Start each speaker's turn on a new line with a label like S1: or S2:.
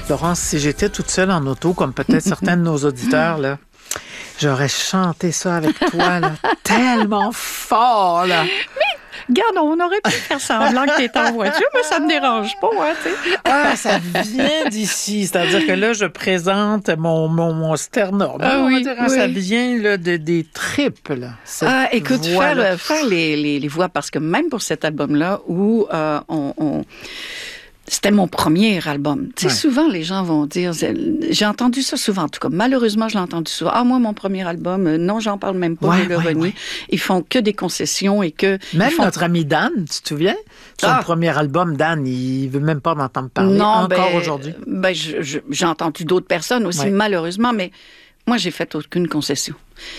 S1: Laurence, si j'étais toute seule en auto, comme peut-être certains de nos auditeurs, là, j'aurais chanté ça avec toi, là, tellement fort, là.
S2: Regarde, on aurait pu faire semblant que tu étais en voiture, mais ça ne me dérange pas, hein, tu sais.
S1: Ah, ça vient d'ici. C'est-à-dire que là, je présente mon sternum.
S2: Ah,
S1: On va
S2: oui,
S1: dire,
S2: oui.
S1: ça vient là, des tripes, là.
S2: Écoute,
S1: voix-là.
S2: faire les voix, parce que même pour cet album-là, où c'était mon premier album. Tu sais, souvent, les gens vont dire... J'ai entendu ça souvent, en tout cas. Malheureusement, je l'ai entendu souvent. Ah, moi, mon premier album, non, j'en parle même pas, je le renie. Ils font que des concessions et que...
S1: Même notre ami Dan, tu te souviens? Son premier album, Dan, il veut même pas m'entendre parler encore aujourd'hui.
S2: J'ai entendu d'autres personnes aussi, malheureusement, mais moi, j'ai fait aucune concession.